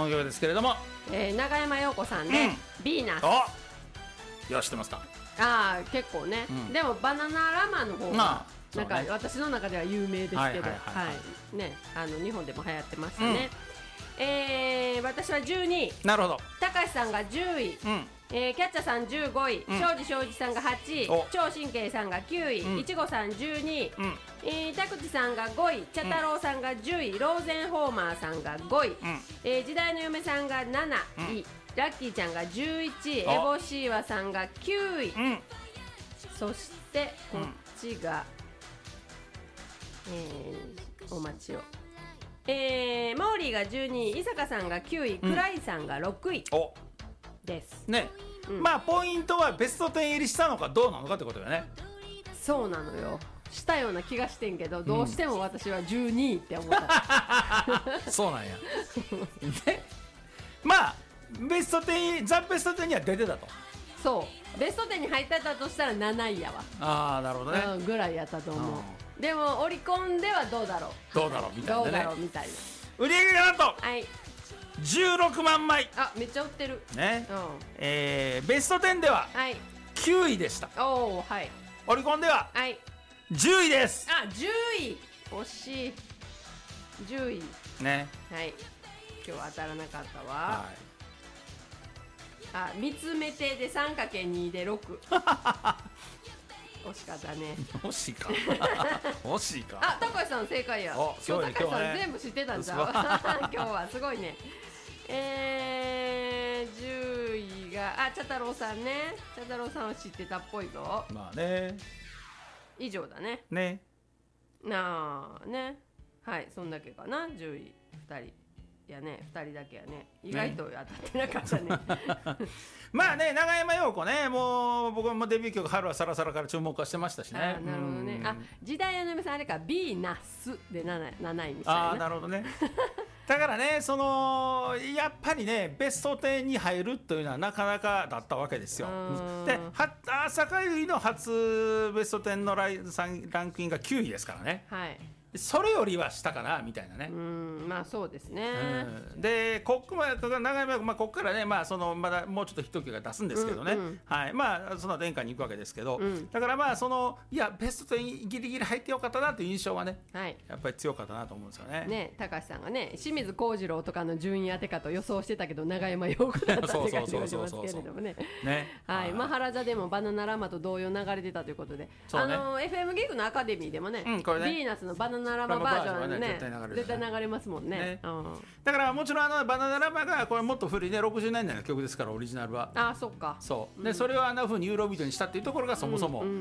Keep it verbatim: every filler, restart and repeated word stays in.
の曲ですけれども、 えー、永山陽子さんで、うん、ビーナス。 およし知ってますか。 ああ結構ね、うん、でもバナナラマの方がなんか、ね、私の中では有名ですけど、はいね、あの日本でも流行ってましたね、うん、えー、私はじゅうにい。なるほど。高橋さんがじゅうい、うん、えー、キャッチャーさんじゅうごい、庄司庄司さんがはちい、超神経さんがきゅうい、うん、いちごさんじゅうにい、うん、えー、田口さんがごい、茶太郎さんがじゅうい、ローゼンホーマーさんがごい、うん、えー、時代の嫁さんがなない、うん、ラッキーちゃんがじゅういちい、エボシーワさんがきゅうい、うん、そしてこっちが、うん、えー、お待ちを、えー、モーリーがじゅうにい、伊坂さんがきゅうい、うん、クライさんがろくいですね、うん、まあポイントはベストじゅう入りしたのかどうなのかってことよね。そうなのよ、したような気がしてんけど、どうしても私はじゅうにいって思った、うん、そうなんやね、まあベストじゅう、ザ・ベストじゅうには出てたと。そうベストじゅうに入ってたとしたらなないやわ。ああなるほどね、うん、ぐらいやったと思う、うん、でもオリコンではどうだろうどうだろうみたいなね、どうだろうみたいな。売り上げがなんと、はい、じゅうろくまんまい。あめっちゃ売ってるね、うん、えー、ベストじゅうではきゅういでした、はい、おー、はい、オリコンではじゅういです。あじゅうい惜しい、じゅういね、はい、今日は当たらなかったわ、はい、あ見つめてで さんかけるに でろく惜しかったね。惜しいか惜しいか。あ高橋さん正解や。今日高橋さん全部知ってたんじゃん今日はすごいね。えー、じゅういがあ茶太郎さんね。茶太郎さんは知ってたっぽいぞ。まあね以上だね。ねなあね、はいそんだけかな。じゅういふたりやね、ふたりだけやね。意外と当たってなかったねまあね永山陽子ね、もう僕もデビュー曲春はサラサラから注目はしてましたしね。あなるほどね。あ時代の嫁さんあれかビーナスで 7, 7位みたいな。あなるほどねだからねそのやっぱりねベストじゅうに入るというのはなかなかだったわけですよ。で朝香ゆいの初ベストじゅうのライランクインがきゅういですからね、はい、それよりはしたかなみたいなね。うんまあそうですね、うん、でこっから長山、まあ、こっからね、まあ、そのまだもうちょっとヒット曲が出すんですけどね、うんうんはいまあ、その殿下に行くわけですけど、うん、だからまあそのいやベストじゅうにギリギリ入ってよかったなという印象はね、はい、やっぱり強かったなと思うんですよね。ね高橋さんがね清水幸次郎とかの順位当てかと予想してたけど長山陽子だったって書いてますけれどもね。はいマハラジャでもバナナラマと同様流れてたということで、ね、あの エフエム ギグのアカデミーでもね、うんこれねビーナスのバナナラマバージョンね絶対流れますもんね。ね、うん、だからもちろんあのバナナラマがこれもっと古いねろくじゅうねんだいの曲ですからオリジナルは。あそっかそうで、うん、それをあんな風にユーロビートにしたっていうところがそもそも